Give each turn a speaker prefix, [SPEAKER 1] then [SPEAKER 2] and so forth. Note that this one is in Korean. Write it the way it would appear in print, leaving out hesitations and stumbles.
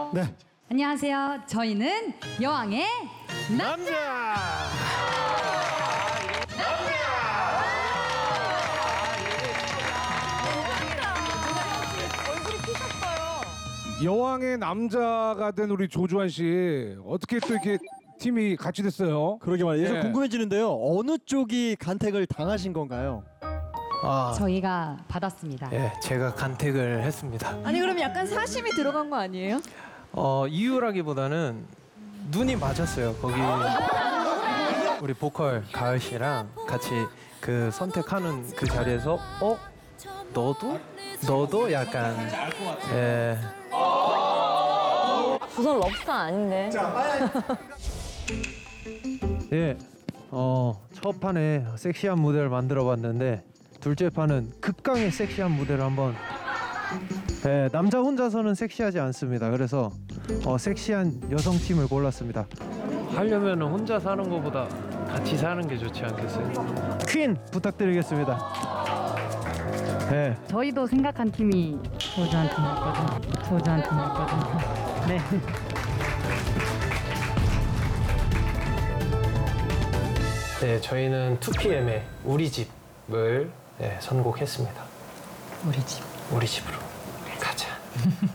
[SPEAKER 1] 네.
[SPEAKER 2] 안녕하세요. 저희는 여왕의
[SPEAKER 1] 남자. 여왕의 남자가 된 우리 조주환 씨 어떻게 또 이렇게 팀이 같이 됐어요?
[SPEAKER 3] 그러게 말이에요.
[SPEAKER 1] 네.
[SPEAKER 3] 궁금해지는데요. 어느 쪽이 간택을 당하신 건가요?
[SPEAKER 2] 저희가 받았습니다.
[SPEAKER 4] 예, 제가 간택을 했습니다.
[SPEAKER 5] 아니 그럼 약간 사심이 들어간 거 아니에요?
[SPEAKER 4] 이유라기보다는 눈이 맞았어요. 거기 우리 보컬 가을 씨랑 같이 그 선택하는 그 자리에서 너도 약간 예.
[SPEAKER 5] 우선 럽스타 아닌데.
[SPEAKER 4] 예. 첫 판에 섹시한 무대를 만들어 봤는데 둘째 판은 극강의 섹시한 무대를 한번 예, 남자 혼자서는 섹시하지 않습니다. 그래서 섹시한 여성 팀을 골랐습니다. 하려면 혼자 사는 것보다 같이 사는 게 좋지 않겠어요? 퀸 부탁드리겠습니다. 예.
[SPEAKER 2] 저희도 생각한 팀이 조주한 팀이었거든요. 조주한 팀이었거든요. 네.
[SPEAKER 4] 네, 저희는 2PM의 우리 집을 선곡했습니다.
[SPEAKER 2] 우리 집.
[SPEAKER 4] 우리 집으로 가자.